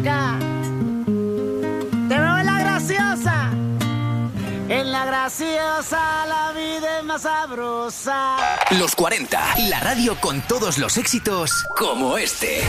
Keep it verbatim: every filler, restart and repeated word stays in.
acá. Te veo en la graciosa. En la graciosa la vida es más sabrosa. Los cuarenta, la radio con todos los éxitos como este.